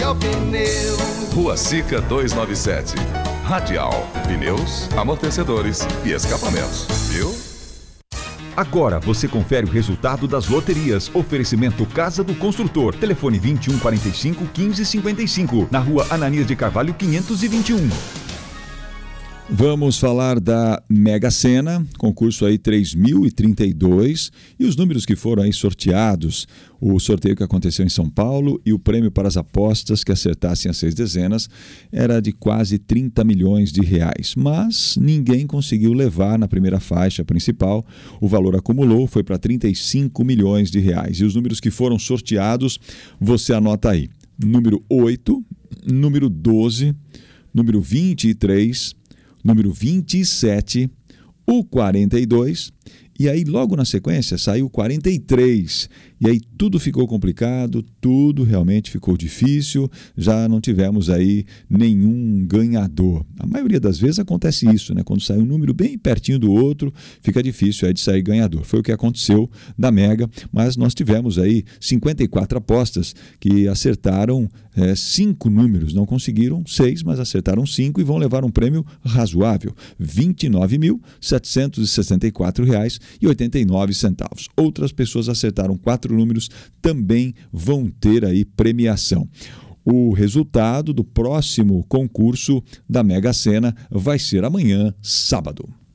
é o pneu. Rua Sica 297. Radial. Pneus, amortecedores e escapamentos. Viu? Agora você confere o resultado das loterias. Oferecimento Casa do Construtor. Telefone 2145 1555. Na rua Ananias de Carvalho 521. Vamos falar da Mega Sena, concurso aí 3032, e os números que foram aí sorteados, o sorteio que aconteceu em São Paulo e o prêmio para as apostas que acertassem as 6 dezenas era de quase 30 milhões de reais, mas ninguém conseguiu levar na primeira faixa principal. O valor acumulou, foi para 35 milhões de reais. E os números que foram sorteados, você anota aí: número 8, número 12, número 23, número 27, o 42, e aí logo na sequência saiu o 43. E aí tudo ficou complicado, tudo realmente ficou difícil, já não tivemos aí nenhum ganhador. A maioria das vezes acontece isso, né? Quando sai um número bem pertinho do outro, fica difícil aí de sair ganhador. Foi o que aconteceu da Mega, mas nós tivemos aí 54 apostas que acertaram 5 números, não conseguiram 6, mas acertaram 5 e vão levar um prêmio razoável, R$ 29.764,89. Outras pessoas acertaram 4 números, também vão ter aí premiação. O resultado do próximo concurso da Mega Sena vai ser amanhã, sábado.